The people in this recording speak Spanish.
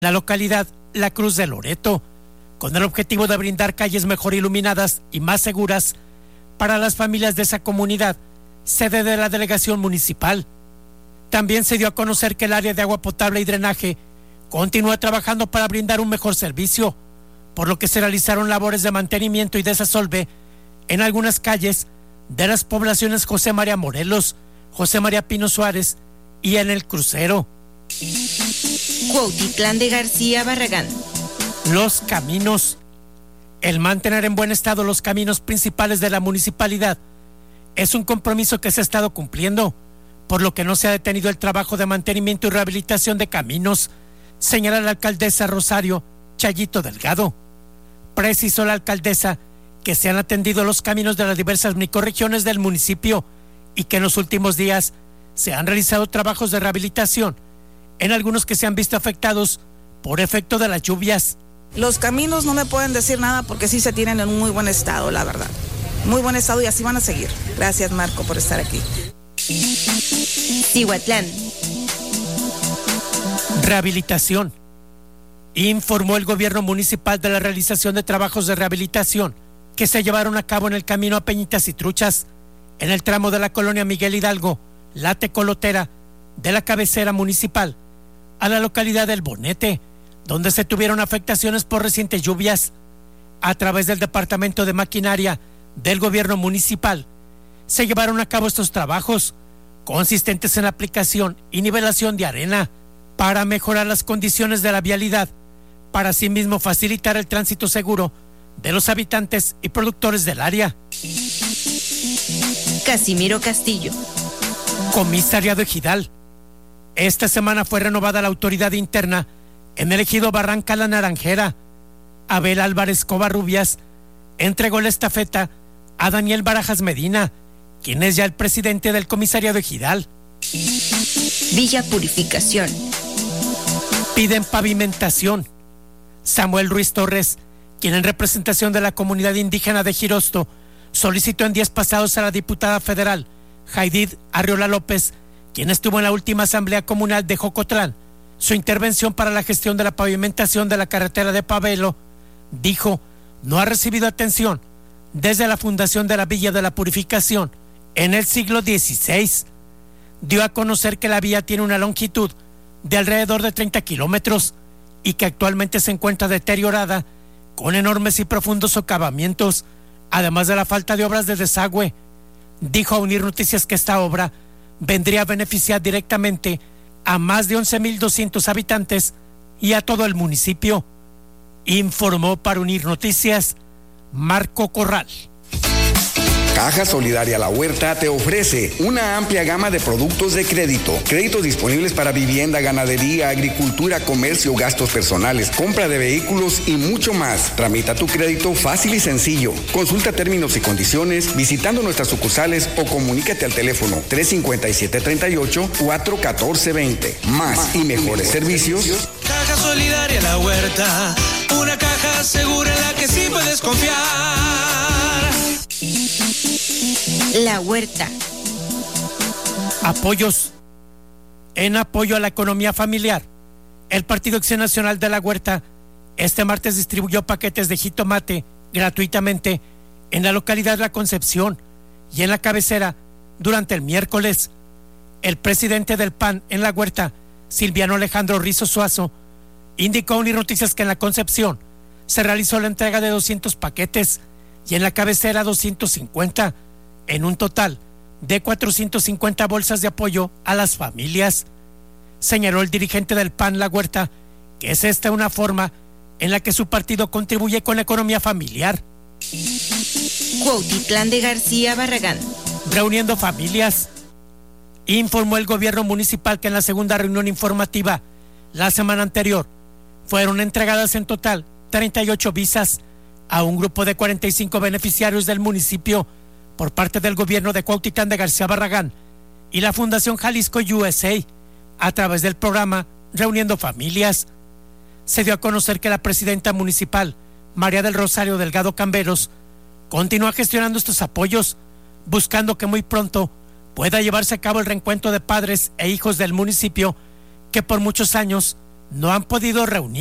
la localidad La Cruz de Loreto, con el objetivo de brindar calles mejor iluminadas y más seguras para las familias de esa comunidad, sede de la delegación municipal. También se dio a conocer que el área de agua potable y drenaje continúa trabajando para brindar un mejor servicio, por lo que se realizaron labores de mantenimiento y desasolve en algunas calles de las poblaciones José María Morelos, José María Pino Suárez y en el Crucero. Cuautitlán de García Barragán. Los caminos. El mantener en buen estado los caminos principales de la municipalidad es un compromiso que se ha estado cumpliendo, por lo que no se ha detenido el trabajo de mantenimiento y rehabilitación de caminos, señala la alcaldesa Rosario Chayito Delgado. Precisó la alcaldesa que se han atendido los caminos de las diversas microrregiones del municipio y que en los últimos días se han realizado trabajos de rehabilitación en algunos que se han visto afectados por efecto de las lluvias. Los caminos no me pueden decir nada porque sí se tienen en un muy buen estado, la verdad. Muy buen estado y así van a seguir. Gracias, Marco, por estar aquí. Cihuatlán. Rehabilitación. Informó el gobierno municipal de la realización de trabajos de rehabilitación que se llevaron a cabo en el camino a Peñitas y Truchas, en el tramo de la colonia Miguel Hidalgo, La Tecolotera, de la cabecera municipal a la localidad del Bonete, donde se tuvieron afectaciones por recientes lluvias. A través del Departamento de Maquinaria del gobierno municipal, se llevaron a cabo estos trabajos, consistentes en la aplicación y nivelación de arena, para mejorar las condiciones de la vialidad, para asimismo facilitar el tránsito seguro de los habitantes y productores del área. Casimiro Castillo. Comisariado Ejidal. Esta semana fue renovada la autoridad interna en el ejido Barranca La Naranjera. Abel Álvarez Covarrubias entregó la estafeta a Daniel Barajas Medina, quien es ya el presidente del comisariado Ejidal. Villa Purificación. Piden pavimentación. Samuel Ruiz Torres, quien en representación de la comunidad indígena de Jirosto, solicitó en días pasados a la diputada federal Jaidid Arriola López, quien estuvo en la última asamblea comunal de Jocotlán, su intervención para la gestión de la pavimentación de la carretera de Pavelo. Dijo, no ha recibido atención desde la fundación de la Villa de la Purificación en el siglo XVI. Dio a conocer que la vía tiene una longitud de alrededor de 30 kilómetros y que actualmente se encuentra deteriorada con enormes y profundos socavamientos, además de la falta de obras de desagüe. Dijo a Unir Noticias que esta obra vendría a beneficiar directamente a más de 11,200 habitantes y a todo el municipio. Informó para Unir Noticias Marco Corral. Caja Solidaria La Huerta te ofrece una amplia gama de productos de crédito. Créditos disponibles para vivienda, ganadería, agricultura, comercio, gastos personales, compra de vehículos y mucho más. Tramita tu crédito fácil y sencillo. Consulta términos y condiciones visitando nuestras sucursales o comunícate al teléfono 357-38-414-20. Más y mejores servicios. Caja Solidaria La Huerta, una caja segura en la que sí puedes confiar. La Huerta. Apoyos. En apoyo a la economía familiar, el Partido Acción Nacional de la Huerta este martes distribuyó paquetes de jitomate gratuitamente en la localidad de La Concepción y en la cabecera durante el miércoles. El presidente del PAN en la Huerta, Silviano Alejandro Rizo Suazo, indicó a Unir Noticias que en La Concepción se realizó la entrega de 200 paquetes y en la cabecera 250, en un total de 450 bolsas de apoyo a las familias. Señaló el dirigente del PAN La Huerta que es esta una forma en la que su partido contribuye con la economía familiar. Cuautitlán de García Barragán. Reuniendo familias. Informó el gobierno municipal que en la segunda reunión informativa la semana anterior fueron entregadas en total 38 visas a un grupo de 45 beneficiarios del municipio por parte del gobierno de Cuautitlán de García Barragán y la Fundación Jalisco USA a través del programa Reuniendo Familias. Se dio a conocer que la presidenta municipal, María del Rosario Delgado Camberos, continúa gestionando estos apoyos, buscando que muy pronto pueda llevarse a cabo el reencuentro de padres e hijos del municipio que por muchos años no han podido reunir